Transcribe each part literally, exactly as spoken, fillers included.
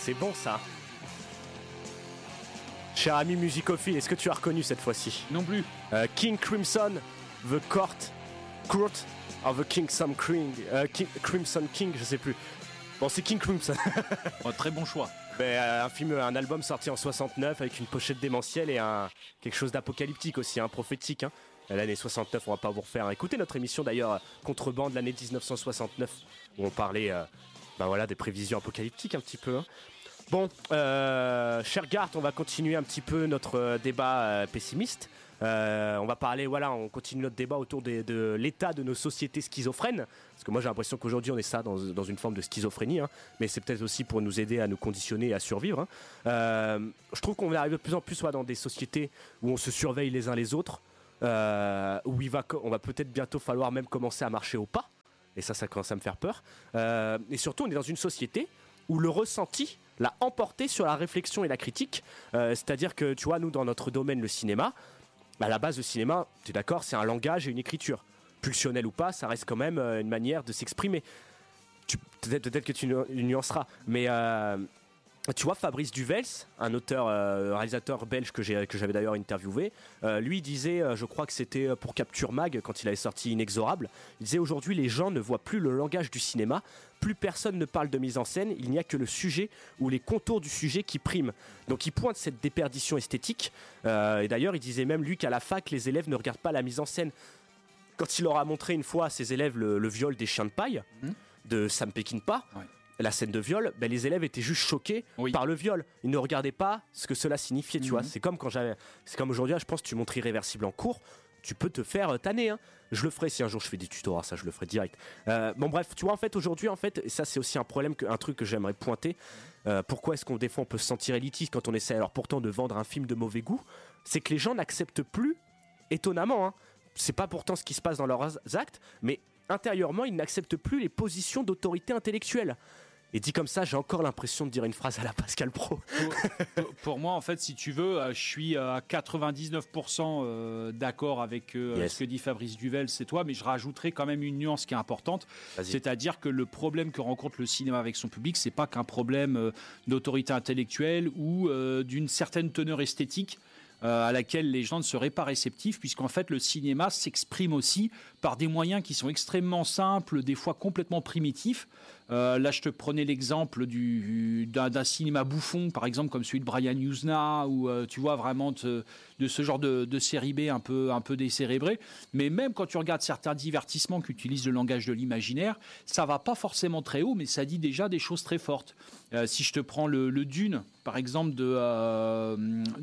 c'est bon ça. Cher ami musicophile, est-ce que tu as reconnu cette fois-ci? Non plus. Euh, King Crimson, The Court, Court of the Kingsome King, euh, King, Crimson King, je sais plus. Bon, c'est King Crimson. Oh, très bon choix. Mais, euh, un film, un album sorti en soixante-neuf avec une pochette démentielle et un quelque chose d'apocalyptique aussi, hein, prophétique. Hein. L'année soixante-neuf, on va pas vous refaire. Écoutez notre émission d'ailleurs Contrebande de l'année dix-neuf cent soixante-neuf où on parlait, euh, bah voilà, des prévisions apocalyptiques un petit peu. Hein. Bon, euh, cher Gart, on va continuer un petit peu notre euh, débat euh, pessimiste. Euh, on va parler, voilà, on continue notre débat autour des, de l'état de nos sociétés schizophrènes. Parce que moi j'ai l'impression qu'aujourd'hui on est ça dans, dans une forme de schizophrénie, hein, mais c'est peut-être aussi pour nous aider à nous conditionner et à survivre. Hein. Euh, je trouve qu'on arrive de plus en plus ouais, dans des sociétés où on se surveille les uns les autres, euh, où il va, on va peut-être bientôt falloir même commencer à marcher au pas. Et ça, ça commence à me faire peur. Euh, et surtout, on est dans une société où le ressenti l'a emporté sur la réflexion et la critique. Euh, c'est-à-dire que, tu vois, nous, dans notre domaine, le cinéma, à la base, le cinéma, tu es d'accord, c'est un langage et une écriture. Pulsionnel ou pas, ça reste quand même euh, une manière de s'exprimer. Tu, peut-être, peut-être que tu nu- nuanceras, mais euh, tu vois, Fabrice Duvels, un auteur, euh, réalisateur belge que, j'ai, que j'avais d'ailleurs interviewé, euh, lui disait, euh, je crois que c'était pour Capture Mag, quand il avait sorti Inexorable, il disait aujourd'hui les gens ne voient plus le langage du cinéma, plus personne ne parle de mise en scène, il n'y a que le sujet ou les contours du sujet qui priment. Donc il pointe cette déperdition esthétique, euh, et d'ailleurs il disait même lui qu'à la fac les élèves ne regardent pas la mise en scène. Quand il leur a montré une fois à ses élèves le, le viol des chiens de paille mmh. de Sam Peckinpah, ouais. la scène de viol, ben les élèves étaient juste choqués oui. par le viol. Ils ne regardaient pas ce que cela signifiait, tu mmh. vois. C'est comme quand j'avais, c'est comme aujourd'hui, je pense que tu montres Irréversible en cours, tu peux te faire tanner. Hein. Je le ferai si un jour je fais des tutos, ça je le ferai direct. Euh, bon bref, tu vois en fait aujourd'hui en fait, ça c'est aussi un problème, que, un truc que j'aimerais pointer. Euh, pourquoi est-ce qu'on des fois on peut se sentir élitiste quand on essaie alors pourtant de vendre un film de mauvais goût? C'est que les gens n'acceptent plus, étonnamment. Hein, c'est pas pourtant ce qui se passe dans leurs actes, mais intérieurement, ils n'acceptent plus les positions d'autorité intellectuelle. Et dit comme ça, j'ai encore l'impression de dire une phrase à la Pascal Pro. pour, pour moi, en fait, si tu veux, je suis à quatre-vingt-dix-neuf pour cent d'accord avec yes. ce que dit Fabrice Duvels, c'est toi, mais je rajouterai quand même une nuance qui est importante. Vas-y. C'est-à-dire que le problème que rencontre le cinéma avec son public, c'est pas qu'un problème d'autorité intellectuelle ou d'une certaine teneur esthétique. Euh, à laquelle les gens ne seraient pas réceptifs, puisqu'en fait le cinéma s'exprime aussi par des moyens qui sont extrêmement simples, des fois complètement primitifs. Euh, là je te prenais l'exemple du, d'un, d'un cinéma bouffon, par exemple comme celui de Brian Yuzna, ou euh, tu vois vraiment de, de ce genre de, de série B un peu, un peu décérébré. Mais même quand tu regardes certains divertissements qui utilisent le langage de l'imaginaire, ça va pas forcément très haut, mais ça dit déjà des choses très fortes. Euh, si je te prends le, le Dune, par exemple, de, euh,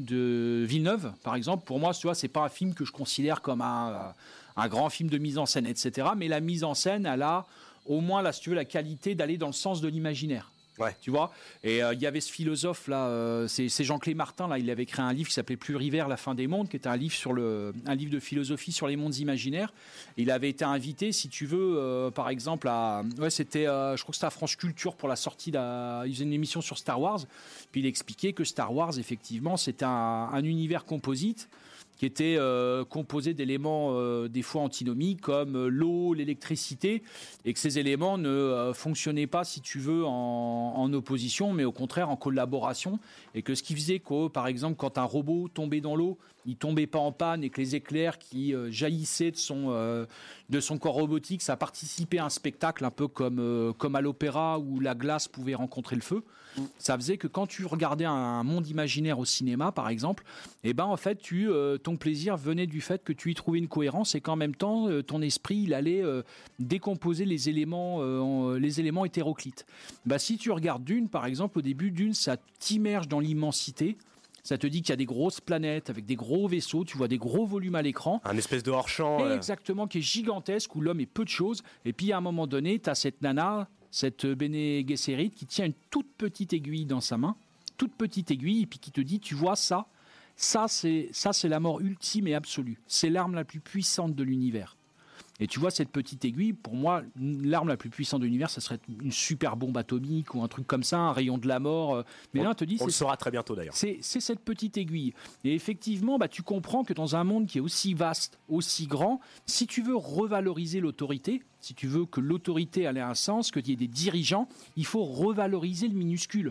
de Villeneuve, par exemple, pour moi, tu vois, c'est pas un film que je considère comme un, un grand film de mise en scène, et cetera. Mais la mise en scène, elle a au moins, là, si tu veux, la qualité d'aller dans le sens de l'imaginaire. Ouais. Tu vois, et il euh, y avait ce philosophe là, euh, c'est, c'est Jean-Clé Martin là, il avait écrit un livre qui s'appelait Pluriver, la fin des mondes, qui était un livre sur le, un livre de philosophie sur les mondes imaginaires. Et il avait été invité, si tu veux, euh, par exemple à, ouais, c'était, euh, je crois que c'était à France Culture pour la sortie d'un, il faisait une émission sur Star Wars. Puis il expliquait que Star Wars, effectivement, c'était un, un univers composite qui était euh, composé d'éléments euh, des fois antinomiques comme euh, l'eau, l'électricité, et que ces éléments ne euh, fonctionnaient pas, si tu veux, en, en opposition, mais au contraire en collaboration, et que ce qui faisait que, par exemple, quand un robot tombait dans l'eau, il tombait pas en panne, et que les éclairs qui euh, jaillissaient de son, euh, de son corps robotique, ça participait à un spectacle un peu comme, euh, comme à l'opéra où la glace pouvait rencontrer le feu. Mmh. Ça faisait que quand tu regardais un, un monde imaginaire au cinéma, par exemple, eh ben, en fait, tu, euh, ton plaisir venait du fait que tu y trouvais une cohérence et qu'en même temps, euh, ton esprit, il allait euh, décomposer les éléments, euh, les éléments hétéroclites. Bah, si tu regardes Dune, par exemple, au début, Dune, ça t'immerge dans l'immensité. Ça te dit qu'il y a des grosses planètes avec des gros vaisseaux, tu vois des gros volumes à l'écran. Un espèce de hors-champ. Euh... Exactement, qui est gigantesque, où l'homme est peu de choses. Et puis à un moment donné, tu as cette nana, cette Bene Gesserit, qui tient une toute petite aiguille dans sa main, toute petite aiguille, et puis qui te dit, tu vois ça, ça c'est, ça c'est la mort ultime et absolue. C'est l'arme la plus puissante de l'univers. Et tu vois, cette petite aiguille, pour moi, l'arme la plus puissante de l'univers, ça serait une super bombe atomique ou un truc comme ça, un rayon de la mort. Mais on, là, on te dit... On c'est, le saura très bientôt, d'ailleurs. C'est, c'est cette petite aiguille. Et effectivement, bah, tu comprends que dans un monde qui est aussi vaste, aussi grand, si tu veux revaloriser l'autorité, si tu veux que l'autorité ait un sens, qu'il y ait des dirigeants, il faut revaloriser le minuscule.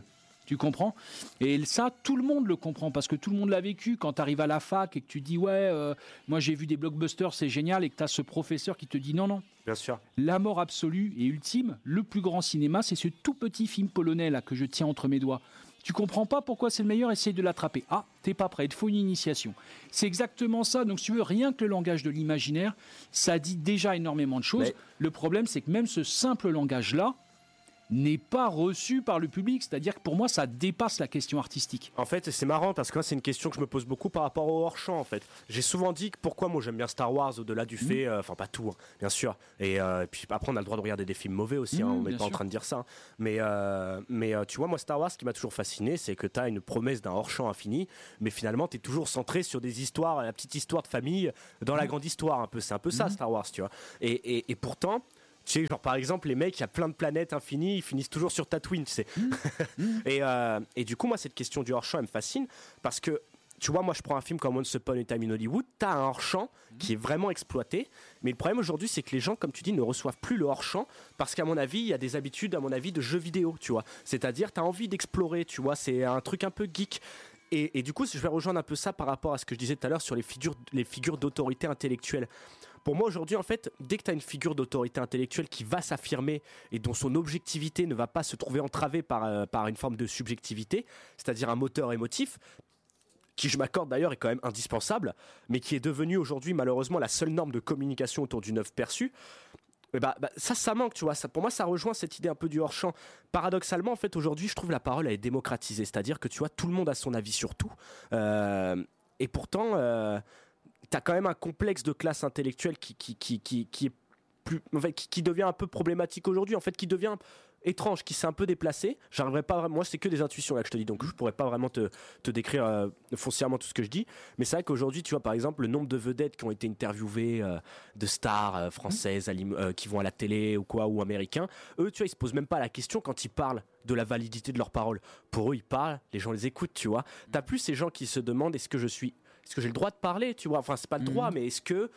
Tu comprends ? Et ça, tout le monde le comprend parce que tout le monde l'a vécu. Quand tu arrives à la fac et que tu dis ouais, euh, moi j'ai vu des blockbusters, c'est génial, et que tu as ce professeur qui te dit non, non. Bien sûr. La mort absolue et ultime, le plus grand cinéma, c'est ce tout petit film polonais là que je tiens entre mes doigts. Tu comprends pas pourquoi c'est le meilleur, essaye de l'attraper. Ah, t'es pas prêt, il te faut une initiation. C'est exactement ça. Donc, si tu veux, rien que le langage de l'imaginaire, ça dit déjà énormément de choses. Mais... Le problème, c'est que même ce simple langage-là n'est pas reçu par le public. C'est-à-dire que pour moi, ça dépasse la question artistique. En fait, c'est marrant parce que moi, c'est une question que je me pose beaucoup par rapport au hors-champ. En fait, j'ai souvent dit que pourquoi moi j'aime bien Star Wars au-delà du fait, enfin mmh. euh, pas tout, hein, bien sûr. Et, euh, et puis après, on a le droit de regarder des films mauvais aussi. Mmh, hein, on n'est pas sûr. en train de dire ça. Hein. Mais, euh, mais euh, tu vois, moi, Star Wars, ce qui m'a toujours fasciné, c'est que tu as une promesse d'un hors-champ infini, mais finalement, tu es toujours centré sur des histoires, la petite histoire de famille dans mmh. la grande histoire. Un peu, c'est un peu ça, mmh. Star Wars, tu vois. Et, et, et pourtant. Tu sais, genre par exemple, les mecs, il y a plein de planètes infinies, ils finissent toujours sur Tatooine, tu sais. Mmh. et, euh, et du coup, moi, cette question du hors-champ, elle me fascine parce que, tu vois, moi, je prends un film comme Once Upon a Time in Hollywood, t'as un hors-champ mmh. qui est vraiment exploité, mais le problème aujourd'hui, c'est que les gens, comme tu dis, ne reçoivent plus le hors-champ parce qu'à mon avis, il y a des habitudes, à mon avis, de jeux vidéo, tu vois. C'est-à-dire, t'as envie d'explorer, tu vois, c'est un truc un peu geek. Et, et du coup, je vais rejoindre un peu ça par rapport à ce que je disais tout à l'heure sur les figures, les figures d'autorité intellectuelle. Pour moi aujourd'hui en fait, dès que tu as une figure d'autorité intellectuelle qui va s'affirmer et dont son objectivité ne va pas se trouver entravée par, euh, par une forme de subjectivité, c'est-à-dire un moteur émotif, qui je m'accorde d'ailleurs est quand même indispensable, mais qui est devenu aujourd'hui malheureusement la seule norme de communication autour d'une œuvre perçue, et bah, bah, ça, ça manque, tu vois. Ça, pour moi, ça rejoint cette idée un peu du hors-champ. Paradoxalement, en fait, aujourd'hui, je trouve la parole elle est démocratisée, c'est-à-dire que tu vois, tout le monde a son avis sur tout, euh, et pourtant... Euh, t'as quand même un complexe de classe intellectuelle qui, qui, qui, qui, qui est plus, en fait, qui, qui devient un peu problématique aujourd'hui, en fait, qui devient étrange, qui s'est un peu déplacé. J'arriverai pas vraiment, moi c'est que des intuitions là que je te dis, donc je pourrais pas vraiment te, te décrire euh, foncièrement tout ce que je dis, mais c'est vrai qu'aujourd'hui, tu vois, par exemple, le nombre de vedettes qui ont été interviewées, euh, de stars euh, françaises mmh. euh, qui vont à la télé ou quoi, ou américains, eux, tu vois, ils se posent même pas la question quand ils parlent de la validité de leurs paroles. Pour eux, ils parlent, les gens les écoutent, tu vois. T'as plus ces gens qui se demandent est-ce que je suis Est-ce que j'ai le droit de parler, tu vois ? Enfin, c'est pas le droit, mmh. mais est-ce que...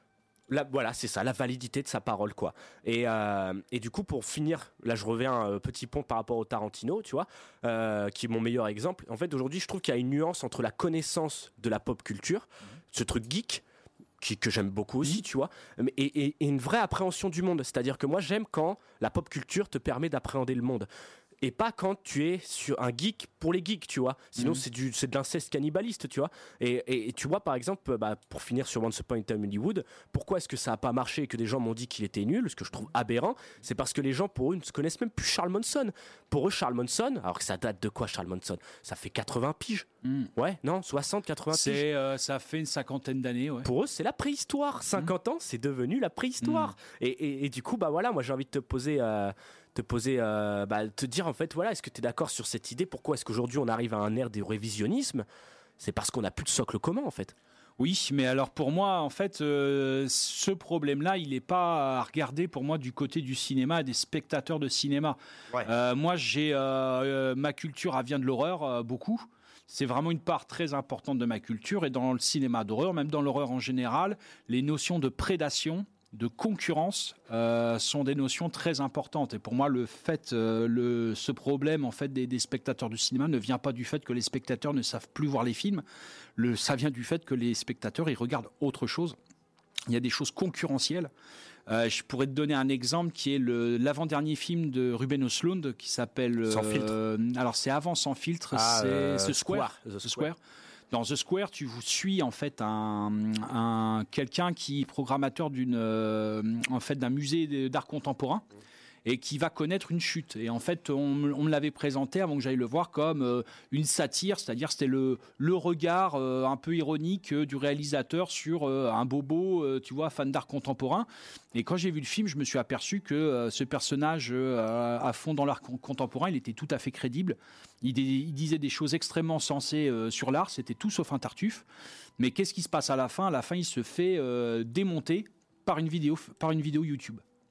Là, voilà, c'est ça, la validité de sa parole, quoi. Et, euh, et du coup, pour finir, là, je reviens un petit pont par rapport au Tarantino, tu vois, euh, qui est mon meilleur exemple. En fait, aujourd'hui, je trouve qu'il y a une nuance entre la connaissance de la pop culture, mmh. ce truc geek, qui, que j'aime beaucoup aussi, mmh. tu vois, et, et, et une vraie appréhension du monde. C'est-à-dire que moi, j'aime quand la pop culture te permet d'appréhender le monde. Et pas quand tu es sur un geek pour les geeks, tu vois. Sinon, mmh. c'est, du, c'est de l'inceste cannibaliste, tu vois. Et, et, et tu vois, par exemple, bah, pour finir sur Once Upon a Time in Hollywood, pourquoi est-ce que ça n'a pas marché et que des gens m'ont dit qu'il était nul, ce que je trouve aberrant, c'est parce que les gens, pour eux, ne se connaissent même plus Charles Manson. Pour eux, Charles Manson, alors que ça date de quoi, Charles Manson ? Ça fait quatre-vingts piges. Mmh. Ouais, non, soixante, quatre-vingts c'est, piges. Euh, ça fait une cinquantaine d'années, ouais. Pour eux, c'est la préhistoire. cinquante mmh. ans, c'est devenu la préhistoire. Mmh. Et, et, et du coup, bah voilà, moi, j'ai envie de te poser... Euh, te poser, euh, bah, te dire en fait, voilà, est-ce que tu es d'accord sur cette idée ? Pourquoi est-ce qu'aujourd'hui on arrive à un ère du révisionnisme ? C'est parce qu'on n'a plus de socle commun en fait. Oui, mais alors pour moi, en fait, euh, ce problème-là, il n'est pas à regarder pour moi du côté du cinéma, des spectateurs de cinéma. Ouais. Euh, moi, j'ai euh, ma culture, elle vient de l'horreur, euh, beaucoup. C'est vraiment une part très importante de ma culture. Et dans le cinéma d'horreur, même dans l'horreur en général, les notions de prédation, de concurrence euh, sont des notions très importantes. Et pour moi, le fait, euh, le, ce problème en fait des, des spectateurs du cinéma ne vient pas du fait que les spectateurs ne savent plus voir les films. Le, ça vient du fait que les spectateurs ils regardent autre chose. Il y a des choses concurrentielles. Euh, je pourrais te donner un exemple qui est le, l'avant-dernier film de Ruben Östlund qui s'appelle. Sans filtre. Euh, alors c'est avant Sans filtre, ah, c'est euh, The Square. Square. The Square. Dans The Square, tu suis en fait un, un quelqu'un qui est programmateur d'une, euh, en fait, d'un musée d'art contemporain et qui va connaître une chute. Et en fait, on, on me l'avait présenté avant que j'aille le voir comme euh, une satire, c'est-à-dire c'était le, le regard euh, un peu ironique euh, du réalisateur sur euh, un bobo, euh, tu vois, fan d'art contemporain. Et quand j'ai vu le film, je me suis aperçu que euh, ce personnage euh, à fond dans l'art contemporain, il était tout à fait crédible. Il, il disait des choses extrêmement sensées euh, sur l'art, c'était tout sauf un tartuffe. Mais qu'est-ce qui se passe à la fin ? À la fin, il se fait euh, démonter par une vidéo, par une vidéo YouTube.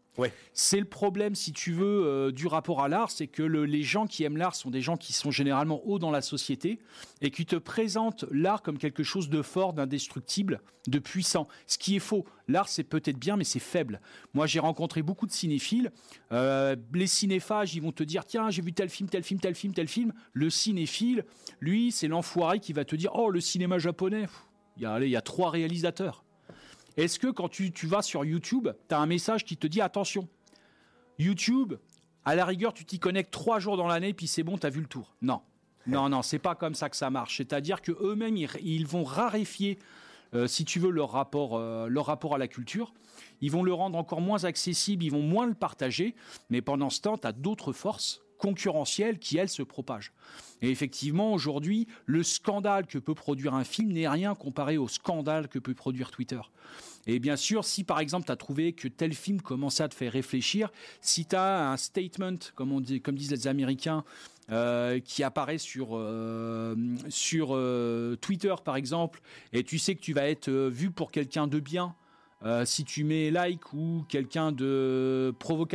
Ouais. C'est le problème, si tu veux, euh, du rapport à l'art, c'est que le, les gens qui aiment l'art sont des gens qui sont généralement hauts dans la société et qui te présentent l'art comme quelque chose de fort, d'indestructible, de puissant. Ce qui est faux. L'art, c'est peut-être bien, mais c'est faible. Moi, j'ai rencontré beaucoup de cinéphiles. Euh, les cinéphages, ils vont te dire, tiens, j'ai vu tel film, tel film, tel film, tel film. Le cinéphile, lui, c'est l'enfoiré qui va te dire, oh, le cinéma japonais, il y a, allez, il y a trois réalisateurs. Est-ce que quand tu, tu vas sur YouTube, tu as un message qui te dit attention, YouTube, à la rigueur, tu t'y connectes trois jours dans l'année, puis c'est bon, tu as vu le tour. Non, non, non, c'est pas comme ça que ça marche. C'est-à-dire qu'eux-mêmes, ils, ils vont raréfier, euh, si tu veux, leur rapport, euh, leur rapport à la culture. Ils vont le rendre encore moins accessible, ils vont moins le partager. Mais pendant ce temps, tu as d'autres forces concurrentielles qui, elles, se propagent. Et effectivement, aujourd'hui, le scandale que peut produire un film n'est rien comparé au scandale que peut produire Twitter. Et bien sûr, si par exemple tu as trouvé que tel film commençait à te faire réfléchir, si tu as un statement, comme, on dit, comme disent les Américains, euh, qui apparaît sur, euh, sur euh, Twitter par exemple, et tu sais que tu vas être euh, vu pour quelqu'un de bien, euh, si tu mets like ou quelqu'un de provocateur,